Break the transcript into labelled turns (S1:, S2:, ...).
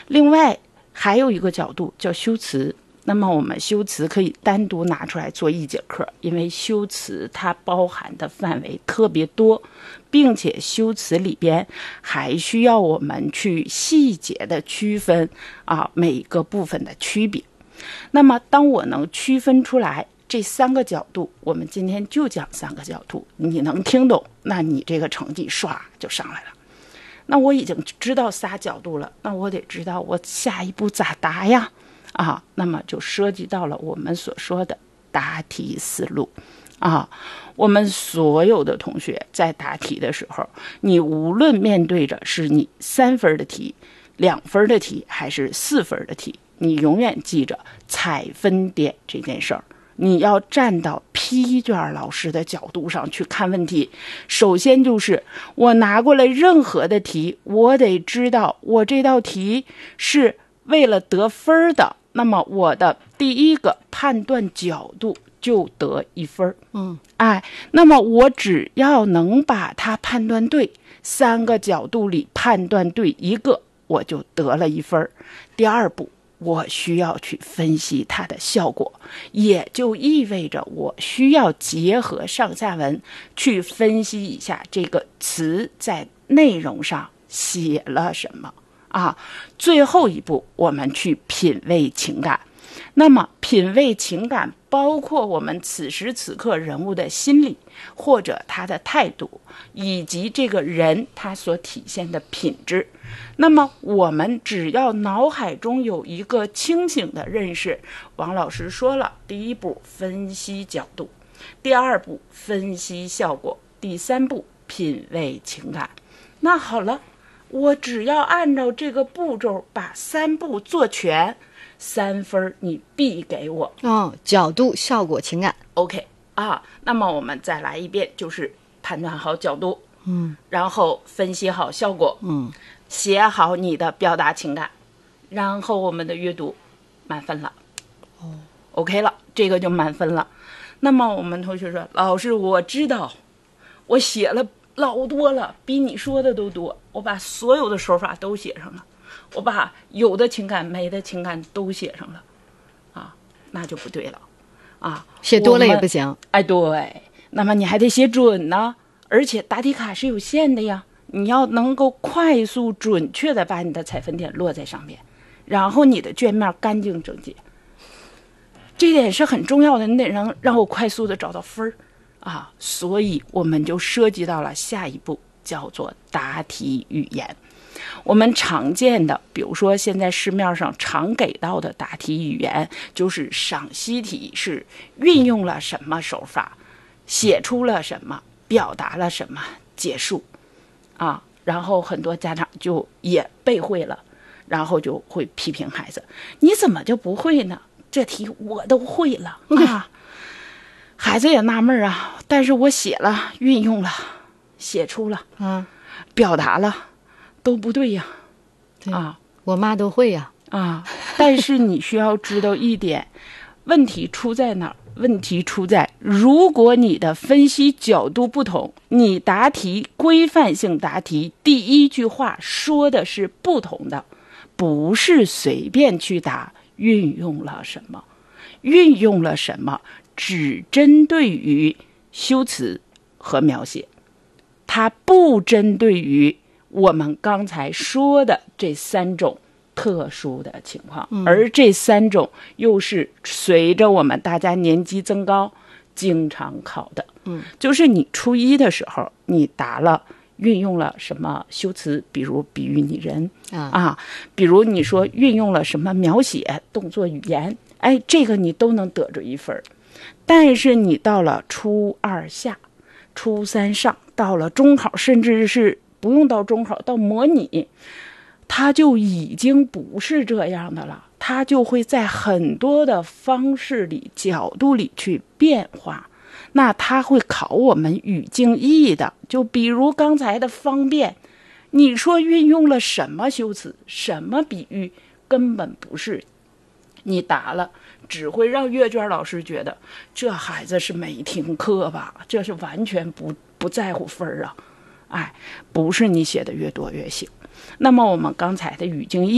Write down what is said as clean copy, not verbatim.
S1: 另外还有一个角度叫修辞，那么我们修辞可以单独拿出来做一节课，因为修辞它包含的范围特别多，并且修辞里边还需要我们去细节的区分每个部分的区别。那么当我能区分出来这3个角度，我们今天就讲3个角度，你能听懂，那你这个成绩唰就上来了。那我已经知道仨角度了，那我得知道我下一步咋答呀？那么就涉及到了我们所说的答题思路我们所有的同学在答题的时候，你无论面对着是你3分的题、2分的题还是4分的题，你永远记着采分点这件事儿。你要站到批卷老师的角度上去看问题，首先就是我拿过来任何的题，我得知道我这道题是为了得分的，那么我的第一个判断角度就得1分。那么我只要能把它判断对，3个角度里判断对1个，我就得了1分。第2步，我需要去分析它的效果，也就意味着我需要结合上下文去分析一下这个词在内容上写了什么最后一步，我们去品味情感。那么品味情感包括我们此时此刻人物的心理，或者他的态度，以及这个人他所体现的品质。那么我们只要脑海中有一个清醒的认识，王老师说了，第1步分析角度，第2步分析效果，第3步品味情感。那好了，我只要按照这个步骤把3步做全，3分你必给我
S2: 角度、效果、情感。
S1: OK 那么我们再来一遍，就是判断好角度，然后分析好效果，写好你的表达情感，然后我们的阅读满分了。OK 了，这个就满分了。那么我们同学说，老师我知道我写了老多了，比你说的都多，我把所有的手法都写上了，我把有的情感没的情感都写上了那就不对了
S2: 写多了也不行。
S1: 对，那么你还得写准呢，而且答题卡是有限的呀，你要能够快速准确的把你的采分点落在上面，然后你的卷面干净整洁，这点是很重要的，你得让我快速的找到分所以我们就涉及到了下一步，叫做答题语言。我们常见的，比如说现在市面上常给到的答题语言，就是赏析题是运用了什么手法，写出了什么，表达了什么，结束然后很多家长就也背会了，然后就会批评孩子，你怎么就不会呢？这题我都会了孩子也纳闷但是我写了，运用了，写出了表达了，都不对呀
S2: 我妈都会呀
S1: 但是你需要知道一点，问题出在哪儿？问题出在，如果你的分析角度不同，你答题规范性答题第1句话说的是不同的，不是随便去答运用了什么，运用了什么只针对于修辞和描写，它不针对于我们刚才说的这3种特殊的情况，而这3种又是随着我们大家年纪增高经常考的。就是你初1的时候，你答了运用了什么修辞，比如比喻拟人比如你说运用了什么描写动作语言，这个你都能得着1分。但是你到了初2下、初3上，到了中考，甚至是不用到中考，到模拟，它就已经不是这样的了，它就会在很多的方式里、角度里去变化。那它会考我们语境意义的，就比如刚才的方便，你说运用了什么修辞、什么比喻，根本不是。你答了，只会让阅卷老师觉得这孩子是没听课吧，这是完全不在乎分不是你写的越多越行。那么我们刚才的语境意